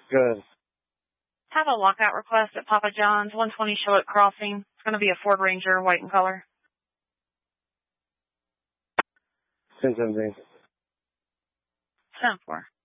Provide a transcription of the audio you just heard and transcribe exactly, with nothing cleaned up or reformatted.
Good. Have a lockout request at Papa John's, one twenty Showett Crossing. It's going to be a Ford Ranger, white in color. ten seventeen. ten four.